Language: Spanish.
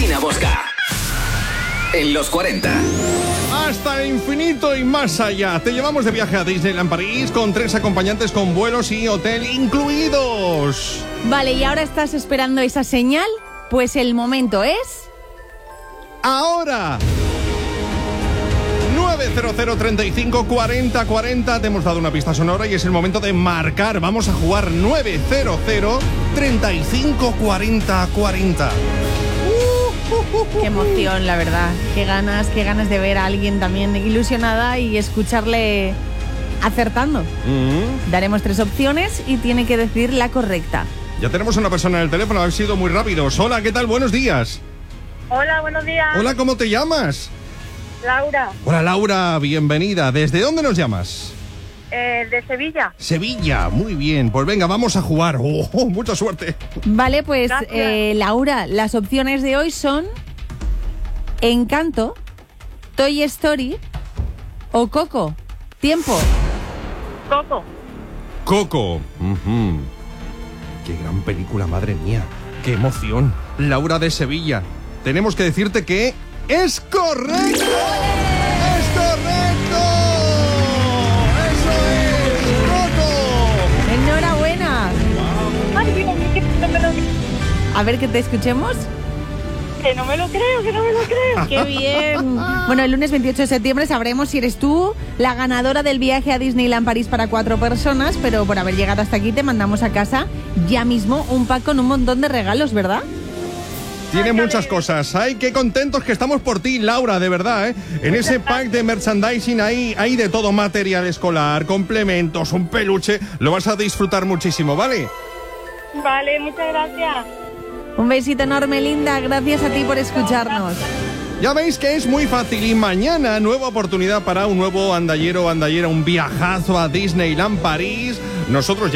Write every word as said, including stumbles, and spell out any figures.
Marina Bosca. En los cuarenta. Hasta el infinito y más allá. Te llevamos de viaje a Disneyland París con tres acompañantes con vuelos y hotel incluidos. Vale, ¿y ahora estás esperando esa señal? Pues el momento es... ¡ahora! nueve cero cero, treinta y cinco, cuarenta, cuarenta. Te hemos dado una pista sonora y es el momento de marcar. Vamos a jugar nueve cero cero, treinta y cinco, cuarenta, cuarenta. Qué emoción, la verdad. Qué ganas, qué ganas de ver a alguien también ilusionada y escucharle acertando. Mm-hmm. Daremos tres opciones y tiene que decir la correcta. Ya tenemos una persona en el teléfono, habéis sido muy rápidos. Hola, ¿qué tal? Buenos días. Hola, buenos días. Hola, ¿cómo te llamas? Laura. Hola, Laura, bienvenida. ¿Desde dónde nos llamas? Eh, de Sevilla. Sevilla, muy bien. Pues venga, vamos a jugar. Oh, oh, mucha suerte. Vale, pues Gracias. eh, Laura, las opciones de hoy son Encanto, Toy Story o Coco. Tiempo. Coco. Coco. Uh-huh. Qué gran película, madre mía. Qué emoción. Laura de Sevilla. Tenemos que decirte que es correcto. ¡Es correcto! ¡Eso es! ¡Coco! Enhorabuena. Ay, Dios mío, que no me lo A ver que te escuchemos. que no me lo creo, que no me lo creo. ¡Qué bien! Bueno, el lunes veintiocho de septiembre sabremos si eres tú la ganadora del viaje a Disneyland París para cuatro personas, pero por haber llegado hasta aquí te mandamos a casa ya mismo un pack con un montón de regalos, ¿verdad? Tiene muchas cosas. Ay, qué contentos que estamos por ti, Laura, de verdad, ¿eh? En ese pack de merchandising hay, hay de todo, material escolar, complementos, un peluche. Lo vas a disfrutar muchísimo, ¿vale? Vale, muchas gracias. Un besito enorme, linda. Gracias a ti por escucharnos. Ya veis que es muy fácil y mañana nueva oportunidad para un nuevo andallero o andallera, un viajazo a Disneyland París. Nosotros ya